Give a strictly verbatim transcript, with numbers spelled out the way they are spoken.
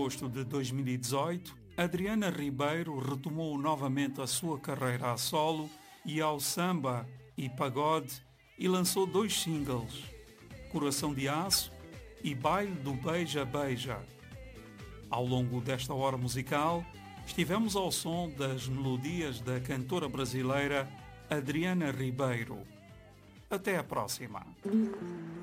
agosto de dois mil e dezoito, Adriana Ribeiro retomou novamente a sua carreira a solo e ao samba e pagode e lançou dois singles, Coração de Aço e Baile do Beija Beija. Ao longo desta hora musical, estivemos ao som das melodias da cantora brasileira Adriana Ribeiro. Até a próxima.